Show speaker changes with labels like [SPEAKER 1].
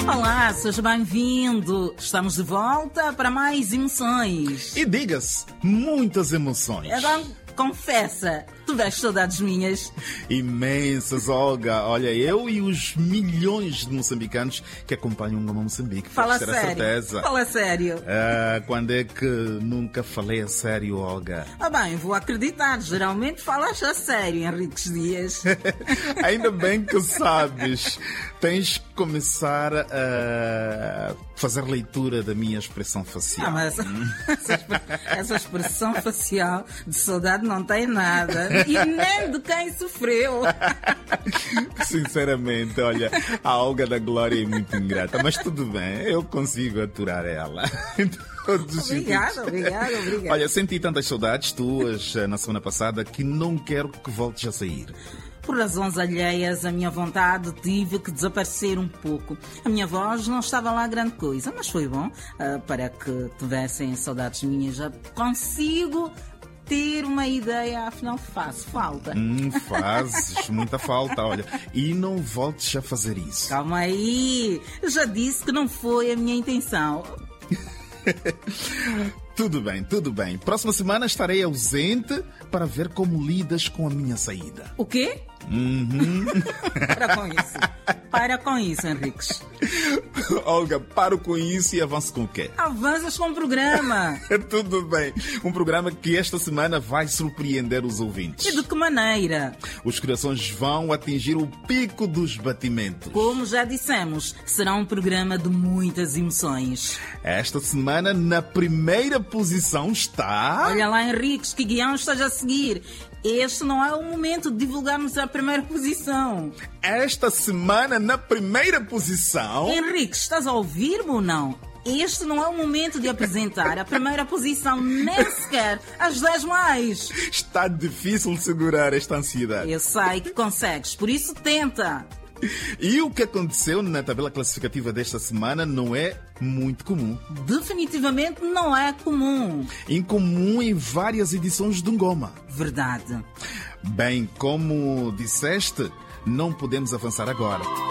[SPEAKER 1] Olá, seja bem-vindo. Estamos de volta para mais emoções.
[SPEAKER 2] E diga-se, muitas emoções.
[SPEAKER 1] Então, confessa, tu dás saudades minhas?
[SPEAKER 2] Imensas, Olga. Olha, eu e os milhões de moçambicanos que acompanham o Moçambique.
[SPEAKER 1] Fala
[SPEAKER 2] ter a
[SPEAKER 1] sério.
[SPEAKER 2] certeza.
[SPEAKER 1] Fala sério.
[SPEAKER 2] Quando é que nunca falei a sério, Olga?
[SPEAKER 1] Ah bem, vou acreditar. Geralmente falas a sério, Henriques Dias.
[SPEAKER 2] Ainda bem que sabes. Tens que começar a fazer leitura da minha expressão facial.
[SPEAKER 1] Mas essa expressão facial de saudade não tem nada. E nem de quem sofreu.
[SPEAKER 2] Sinceramente, olha, a Olga da Glória é muito ingrata, mas tudo bem, eu consigo aturar ela.
[SPEAKER 1] Obrigada.
[SPEAKER 2] Olha, senti tantas saudades tuas na semana passada que não quero que voltes a sair.
[SPEAKER 1] Por razões alheias à minha vontade, tive que desaparecer um pouco. A minha voz não estava lá grande coisa, mas foi bom para que tivessem saudades minhas. Já consigo ter uma ideia, afinal faz falta.
[SPEAKER 2] Fazes muita falta, olha. E não voltes a fazer isso.
[SPEAKER 1] Calma aí, já disse que não foi a minha intenção.
[SPEAKER 2] Tudo bem. Próxima semana estarei ausente para ver como lidas com a minha saída.
[SPEAKER 1] O quê? Para com isso, Henriques.
[SPEAKER 2] Olga, paro com isso e avanço com o quê?
[SPEAKER 1] Avanças com o programa.
[SPEAKER 2] Tudo bem. Um programa que esta semana vai surpreender os ouvintes.
[SPEAKER 1] E de que maneira?
[SPEAKER 2] Os corações vão atingir o pico dos batimentos.
[SPEAKER 1] Como já dissemos, será um programa de muitas emoções.
[SPEAKER 2] Esta semana, na primeira posição está...
[SPEAKER 1] Olha lá, Henriques, que guião estás a seguir. Este não é o momento de divulgarmos a primeira posição.
[SPEAKER 2] Esta semana, na primeira posição...
[SPEAKER 1] Henrique, estás a ouvir-me ou não? Este não é o momento de apresentar a primeira posição, nem sequer as 10 mais.
[SPEAKER 2] Está difícil segurar esta ansiedade.
[SPEAKER 1] Eu sei que consegues, por isso tenta.
[SPEAKER 2] E o que aconteceu na tabela classificativa desta semana não é muito comum.
[SPEAKER 1] Definitivamente não é comum.
[SPEAKER 2] Incomum em várias edições do Ngoma.
[SPEAKER 1] Verdade.
[SPEAKER 2] Bem, como disseste, não podemos avançar agora.